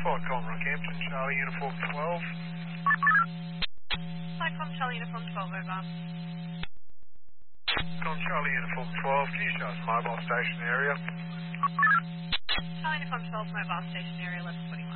Flycom Rockhampton, Charlie Uniform 12. Flycom Charlie Uniform 12, over. Com Charlie Uniform 12, can you show us mobile station area? Charlie Uniform 12, mobile station area, 1141.